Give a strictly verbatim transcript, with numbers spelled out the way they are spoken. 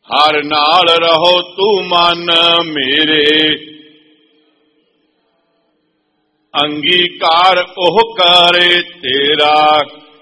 ਹਰ ਨਾਲ ਰਹੋ ਤੂੰ ਮਨ ਮੇਰੇ, ਅੰਗੀਕਾਰ ਉਹ ਕਰੇ ਤੇਰਾ,